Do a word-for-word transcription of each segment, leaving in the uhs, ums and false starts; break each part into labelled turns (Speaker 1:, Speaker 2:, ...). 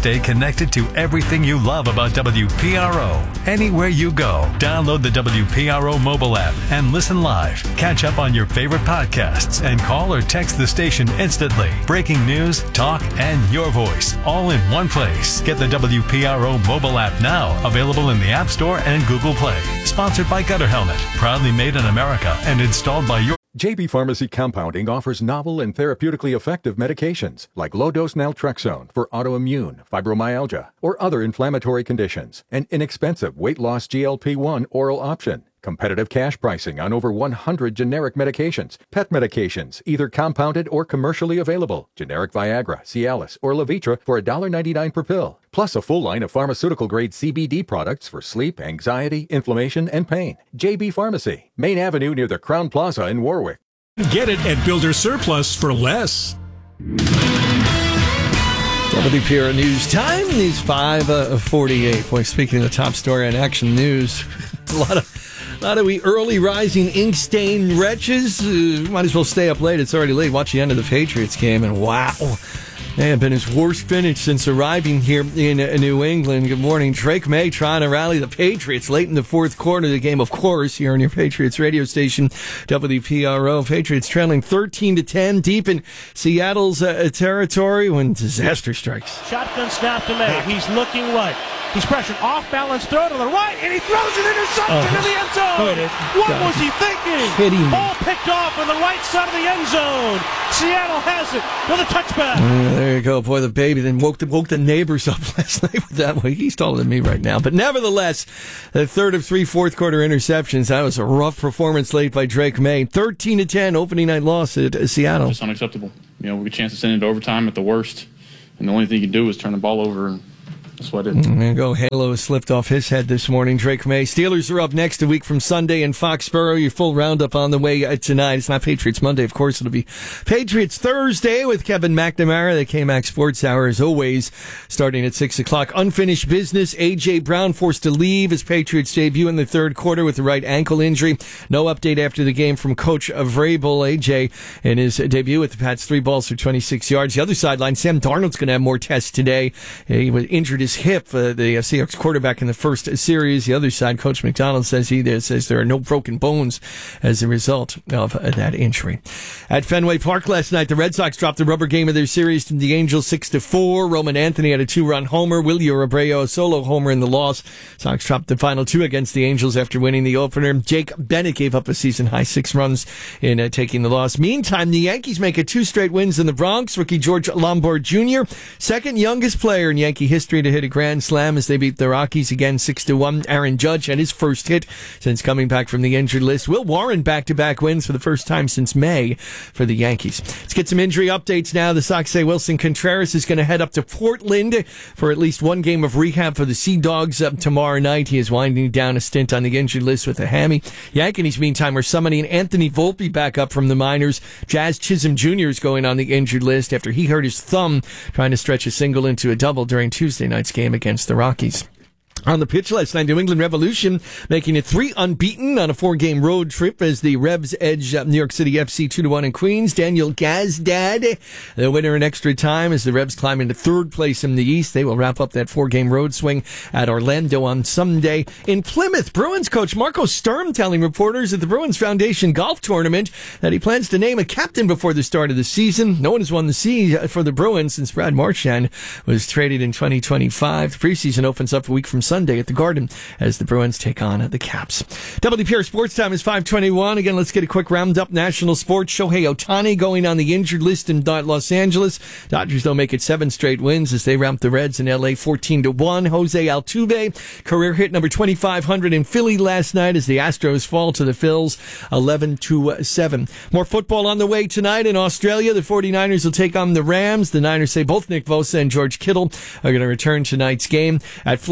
Speaker 1: stay connected to everything you love about W P R O. Anywhere you go, download the W P R O mobile app and listen live. Catch up on your favorite podcasts and call or text the station instantly. Breaking news, talk, and your voice all in one place. Get the W P R O mobile app now, available in the App Store and Google Play. Sponsored by Gutter Helmet, proudly made in America and installed by your...
Speaker 2: J B Pharmacy Compounding offers novel and therapeutically effective medications like low-dose naltrexone for autoimmune, fibromyalgia, or other inflammatory conditions, an inexpensive weight loss G L P one oral option, competitive cash pricing on over one hundred generic medications, pet medications, either compounded or commercially available, generic Viagra, Cialis, or Levitra for one dollar ninety-nine per pill, plus a full line of pharmaceutical-grade C B D products for sleep, anxiety, inflammation, and pain. J B Pharmacy, Main Avenue near the Crown Plaza in Warwick.
Speaker 3: Get it at Builder Surplus for less.
Speaker 4: W P R O News Time is five forty-eight. Boy, speaking of the top story on Action News, a lot of, a lot of we early rising ink-stained wretches. Uh, might as well stay up late. It's already late. Watch the end of the Patriots game, and wow, they have been his worst finish since arriving here in uh, New England. Good morning. Drake May trying to rally the Patriots late in the fourth quarter of the game, of course, here on your Patriots radio station, W P R O. Patriots trailing thirteen to ten deep in Seattle's uh, territory when disaster strikes.
Speaker 5: Shotgun snap to May. He's looking right. He's pressured, off-balance throw to the right, and he throws an interception
Speaker 4: uh,
Speaker 5: in the end zone. What
Speaker 4: God.
Speaker 5: was he thinking?
Speaker 4: Kidding me.
Speaker 5: Ball picked off on the right side of the end zone. Seattle has it with a touchback.
Speaker 4: Uh, there you go. Boy, the baby then woke the, woke the neighbors up last night with that one. He's taller than me right now. But nevertheless, the third of three fourth-quarter interceptions. That was a rough performance late by Drake May. thirteen to ten opening night loss at uh, Seattle.
Speaker 6: It's unacceptable. You know, we get a chance to send it to overtime at the worst, and the only thing you can do is turn the ball over and that's what it is.
Speaker 4: There you go. Halo slipped off his head this morning. Drake May. Steelers are up next a week from Sunday in Foxborough. Your full roundup on the way tonight. It's not Patriots Monday, of course. It'll be Patriots Thursday with Kevin McNamara. The K-Max Sports Hour, as always, starting at six o'clock. Unfinished business. A J. Brown forced to leave his Patriots debut in the third quarter with the right ankle injury. No update after the game from Coach Vrabel. A J in his debut with the Pats, three balls for twenty-six yards. The other sideline, Sam Darnold's going to have more tests today. He was injured his hip, uh, the uh, Seahawks quarterback in the first series. The other side, Coach McDonald says he there, says there are no broken bones as a result of uh, that injury. At Fenway Park last night, the Red Sox dropped the rubber game of their series from the Angels six to four. Roman Anthony had a two-run homer. William Abreu a solo homer in the loss. Sox dropped the final two against the Angels after winning the opener. Jake Bennett gave up a season-high six runs in uh, taking the loss. Meantime, the Yankees make it two straight wins in the Bronx. Rookie George Lombard Junior, second youngest player in Yankee history to hit a grand slam as they beat the Rockies again six to one. Aaron Judge had his first hit since coming back from the injured list. Will Warren back-to-back wins for the first time since May for the Yankees. Let's get some injury updates now. The Sox say Wilson Contreras is going to head up to Portland for at least one game of rehab for the Sea Dogs up tomorrow night. He is winding down a stint on the injured list with a hammy. Yankees, meantime, are summoning Anthony Volpe back up from the minors. Jazz Chisholm Junior is going on the injured list after he hurt his thumb trying to stretch a single into a double during Tuesday night's game against the Rockies. On the pitch last night, New England Revolution making it three unbeaten on a four-game road trip as the Revs edge New York City F C two to one in Queens. Daniel Gazdad, the winner in extra time as the Revs climb into third place in the East. They will wrap up that four-game road swing at Orlando on Sunday. In Plymouth, Bruins coach Marco Sturm telling reporters at the Bruins Foundation golf tournament that he plans to name a captain before the start of the season. No one has won the C for the Bruins since Brad Marchand was traded in twenty twenty-five. The preseason opens up a week from Sunday at the Garden as the Bruins take on the Caps. W P R Sports Time is five twenty-one. Again, let's get a quick roundup. National sports. Shohei Ohtani going on the injured list in Los Angeles. Dodgers don't make it seven straight wins as they ramp the Reds in L A fourteen to one. Jose Altuve, career hit number twenty-five hundred in Philly last night as the Astros fall to the Phils eleven to seven. More football on the way tonight in Australia. The 49ers will take on the Rams. The Niners say both Nick Bosa and George Kittle are going to return tonight's game. At Flushing Meadows,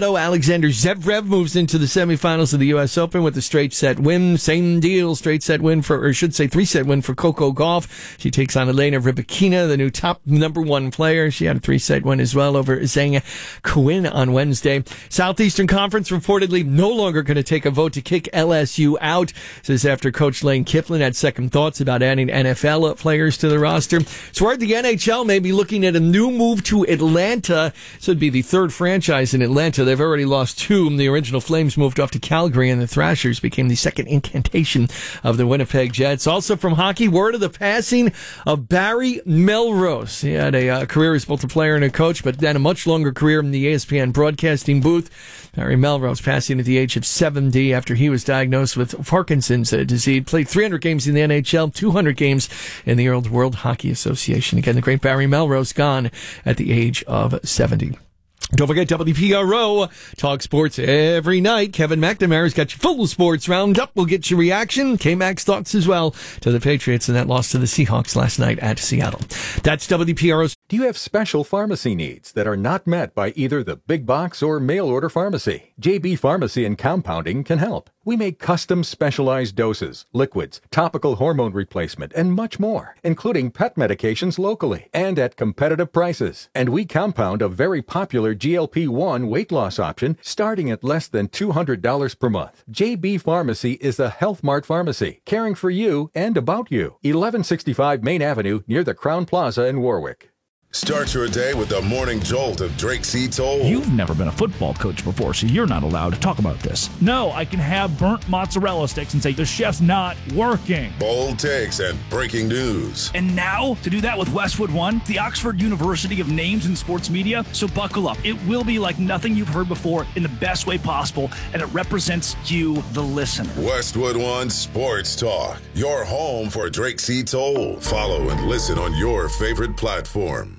Speaker 4: Seredo. Alexander Zverev moves into the semifinals of the U S Open with a straight set win. Same deal, straight set win for, or I should say three set win for Coco Gauff. She takes on Elena Rybakina, the new top number one player. She had a three set win as well over Zhang Quinn on Wednesday. Southeastern Conference reportedly no longer going to take a vote to kick L S U out. This is after Coach Lane Kifflin had second thoughts about adding N F L players to the roster. It's word the N H L may be looking at a new move to Atlanta. This would be the third franchise in Atlanta. They've already lost two. The original Flames moved off to Calgary, and the Thrashers became the second incantation of the Winnipeg Jets. Also from hockey, word of the passing of Barry Melrose. He had a uh, career as both a player and a coach, but then a much longer career in the E S P N broadcasting booth. Barry Melrose passing at the age of seventy after he was diagnosed with Parkinson's disease. Played three hundred games in the N H L, two hundred games in the Old World Hockey Association. Again, the great Barry Melrose gone at the age of seventy. Don't forget W P R O, talk sports every night. Kevin McNamara's got your full sports roundup. We'll get your reaction. K-Mac's thoughts as well to the Patriots and that loss to the Seahawks last night at Seattle. That's W P R O's.
Speaker 2: Do you have special pharmacy needs that are not met by either the big box or mail order pharmacy? J B Pharmacy and Compounding can help. We make custom specialized doses, liquids, topical hormone replacement, and much more, including pet medications locally and at competitive prices. And we compound a very popular G L P one weight loss option starting at less than two hundred dollars per month. J B Pharmacy is a Health Mart pharmacy, caring for you and about you. eleven sixty-five Main Avenue near the Crown Plaza in Warwick.
Speaker 7: Start your day with the morning jolt of Drake C. Toll.
Speaker 8: You've never been a football coach before, so you're not allowed to talk about this. No, I can have burnt mozzarella sticks and say the chef's not working.
Speaker 7: Bold takes and breaking news.
Speaker 8: And now, to do that with Westwood One, the Oxford University of names in sports media. So buckle up. It will be like nothing you've heard before in the best way possible, and it represents you, the listener.
Speaker 7: Westwood One Sports Talk, your home for Drake C. Toll. Follow and listen on your favorite platform.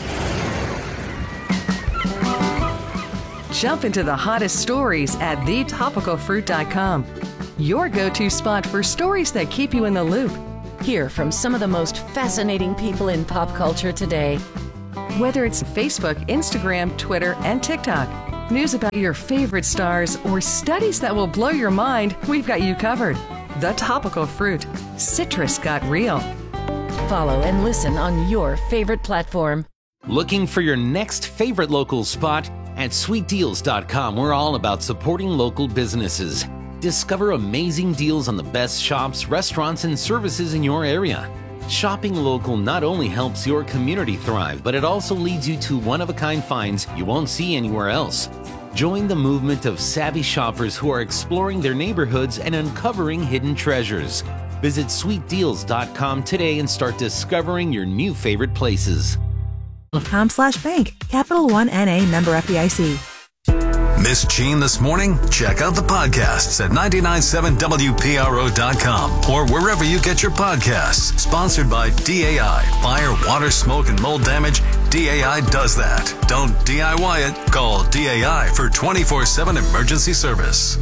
Speaker 9: Jump into the hottest stories at the topical fruit dot com. Your go-to spot for stories that keep you in the loop.
Speaker 10: Hear from some of the most fascinating people in pop culture today.
Speaker 9: Whether it's Facebook, Instagram, Twitter, and TikTok, news about your favorite stars, or studies that will blow your mind, we've got you covered. The Topical Fruit. Citrus got real.
Speaker 10: Follow and listen on your favorite platform.
Speaker 11: Looking for your next favorite local spot? At sweet deals dot com, we're all about supporting local businesses. Discover amazing deals on the best shops, restaurants, and services in your area. Shopping local not only helps your community thrive, but it also leads you to one-of-a-kind finds you won't see anywhere else. Join the movement of savvy shoppers who are exploring their neighborhoods and uncovering hidden treasures. Visit sweet deals dot com today and start discovering your new favorite places.
Speaker 12: Com slash bank. Capital One N A member F D I C.
Speaker 1: Miss Gene this morning? Check out the podcasts at nine nine seven W P R O dot com or wherever you get your podcasts. Sponsored by D A I. Fire, water, smoke, and mold damage. D A I does that. Don't D I Y it. Call D A I for twenty-four seven emergency service.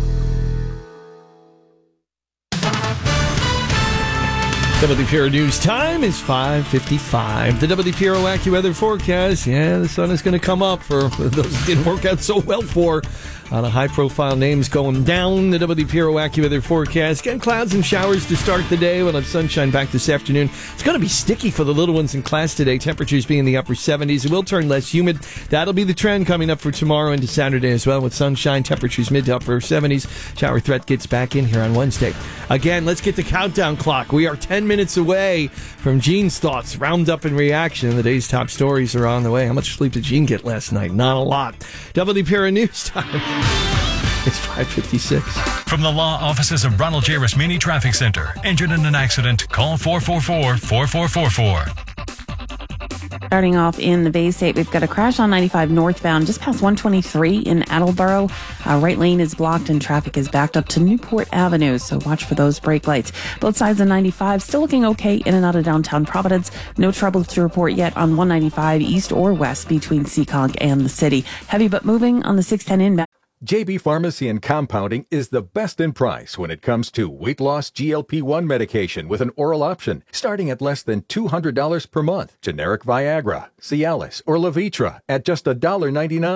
Speaker 4: W P R O News time is five fifty-five. The W P R O AccuWeather forecast. Yeah, the sun is going to come up for those it didn't work out so well for. A lot of high-profile names going down. The W P R O AccuWeather forecast. Getting clouds and showers to start the day. We'll have sunshine back this afternoon. It's going to be sticky for the little ones in class today. Temperatures being in the upper seventies. It will turn less humid. That'll be the trend coming up for tomorrow into Saturday as well with sunshine. Temperatures mid to upper seventies. Shower threat gets back in here on Wednesday. Again, let's get the countdown clock. We are ten minutes away from Gene's thoughts, roundup, and reaction. The day's top stories are on the way. How much sleep did Gene get last night? Not a lot. W P R O News time. It's five fifty-six.
Speaker 1: From the law offices of Ronald J. Rasmini Traffic Center. Injured in an accident? Call four four four, four four four four.
Speaker 13: Starting off in the Bay State, we've got a crash on ninety-five northbound just past one twenty-three in Attleboro. Uh, right lane is blocked and traffic is backed up to Newport Avenue, so watch for those brake lights. Both sides of ninety-five still looking okay in and out of downtown Providence. No trouble to report yet on one ninety-five east or west between Seekonk and the city. Heavy but moving on the six ten inbound.
Speaker 2: J B Pharmacy and Compounding is the best in price when it comes to weight loss G L P one medication with an oral option, starting at less than two hundred dollars per month. Generic Viagra, Cialis, or Levitra at just one dollar ninety-nine.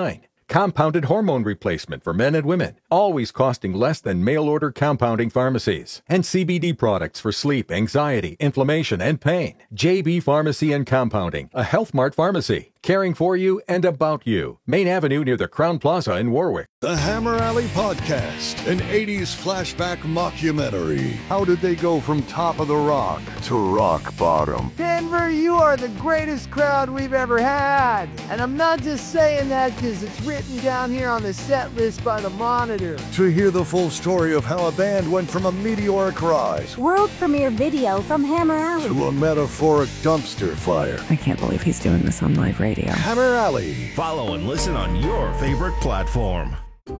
Speaker 2: Compounded hormone replacement for men and women, always costing less than mail-order compounding pharmacies. And C B D products for sleep, anxiety, inflammation, and pain. J B Pharmacy and Compounding, a Health Mart pharmacy. Caring for you and about you. Main Avenue near the Crown Plaza in Warwick.
Speaker 14: The Hammer Alley Podcast, an eighties flashback mockumentary. How did they go from top of the rock to rock bottom?
Speaker 15: Denver, you are the greatest crowd we've ever had. And I'm not just saying that because it's written down here on the set list by the Monitor.
Speaker 14: To hear the full story of how a band went from a meteoric rise,
Speaker 16: world premiere video from Hammer Alley,
Speaker 14: to a metaphoric dumpster fire.
Speaker 13: I can't believe he's doing this on live radio.
Speaker 14: Hammer Alley.
Speaker 17: Follow and listen on your favorite platform.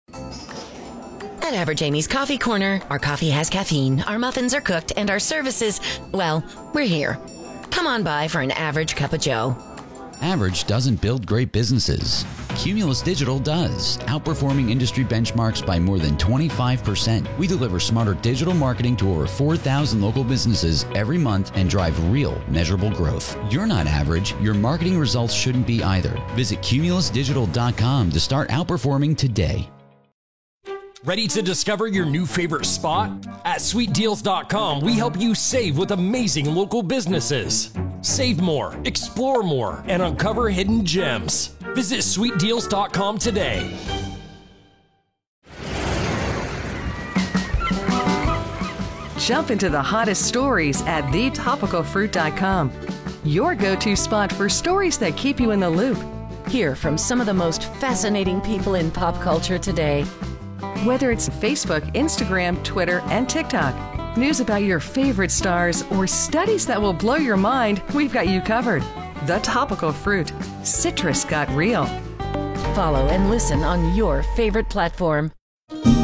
Speaker 10: At Average Amy's Coffee Corner, our coffee has caffeine, our muffins are cooked, and our services, well, we're here. Come on by for an average cup of joe.
Speaker 18: Average doesn't build great businesses. Cumulus Digital does, outperforming industry benchmarks by more than twenty-five percent. We deliver smarter digital marketing to over four thousand local businesses every month and drive real, measurable growth. You're not average. Your marketing results shouldn't be either. Visit cumulus digital dot com to start outperforming today.
Speaker 19: Ready to discover your new favorite spot? At sweet deals dot com, we help you save with amazing local businesses. Save more, explore more, and uncover hidden gems. Visit sweet deals dot com today.
Speaker 9: Jump into the hottest stories at the topical fruit dot com. Your go-to spot for stories that keep you in the loop.
Speaker 10: Hear from some of the most fascinating people in pop culture today.
Speaker 9: Whether it's Facebook, Instagram, Twitter, and TikTok, news about your favorite stars, or studies that will blow your mind, we've got you covered. The Topical Fruit. Citrus got real.
Speaker 10: Follow and listen on your favorite platform.